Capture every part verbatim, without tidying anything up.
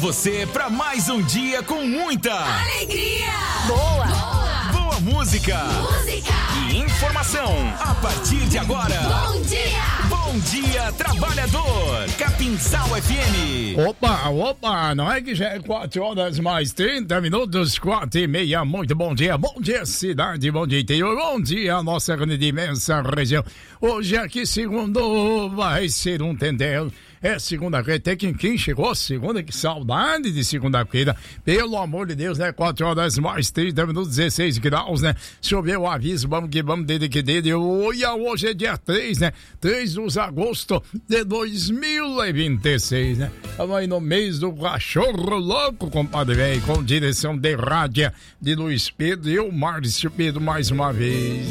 Você para mais um dia com muita alegria, boa, boa, boa música, música e informação. A partir de agora, bom dia, bom dia trabalhador, Capinzal F M. Opa, opa, não é que já é quatro horas mais trinta minutos, quatro e meia, muito bom dia, bom dia cidade, bom dia interior, bom dia nossa grande imensa região. Hoje aqui segundo vai ser um tendel. É segunda-feira, até quem, quem chegou segunda, que saudade de segunda-feira, pelo amor de Deus, né, quatro horas mais trinta minutos, dezesseis graus, né, choveu o aviso, vamos que vamos, desde que desde, olha, hoje é dia três, né, três de agosto de dois mil e vinte e seis, né, estamos aí no mês do cachorro louco, compadre velho, com direção de rádio de Luiz Pedro e o Márcio Pedro mais uma vez.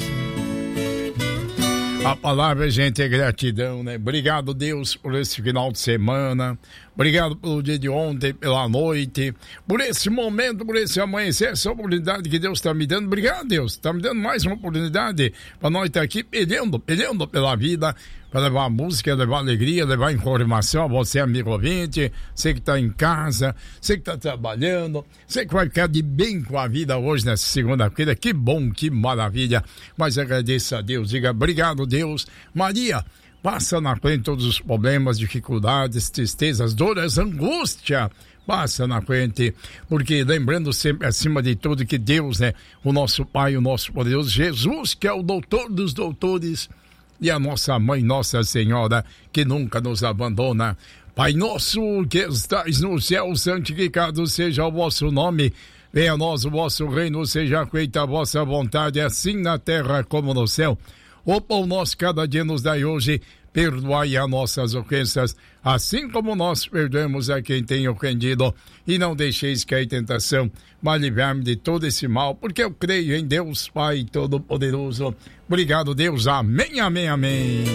A palavra, gente, é gratidão, né? Obrigado, Deus, por esse final de semana. Obrigado pelo dia de ontem, pela noite, por esse momento, por esse amanhecer, essa oportunidade que Deus está me dando. Obrigado, Deus. Está me dando mais uma oportunidade para nós estar aqui peleando, peleando pela vida, para levar música, levar alegria, levar informação a você, amigo ouvinte, você que está em casa, você que está trabalhando, você que vai ficar de bem com a vida hoje nessa segunda-feira. Que bom, que maravilha. Mas agradeça a Deus, diga obrigado, Deus. Maria, passa na frente todos os problemas, dificuldades, tristezas, dores, angústia. Passa na frente, porque lembrando sempre acima de tudo que Deus, né, o nosso Pai, o nosso poderoso Jesus, que é o doutor dos doutores, e a nossa mãe, Nossa Senhora, que nunca nos abandona. Pai nosso que estais no céu, santificado seja o vosso nome. Venha a nós o vosso reino, seja feita a vossa vontade, assim na terra como no céu. O pão nosso cada dia nos dai hoje, perdoai as nossas ofensas, assim como nós perdoamos a quem tem ofendido. E não deixeis cair em tentação, mas livrai-me de todo esse mal, porque eu creio em Deus Pai Todo-Poderoso. Obrigado, Deus. Amém, amém, amém.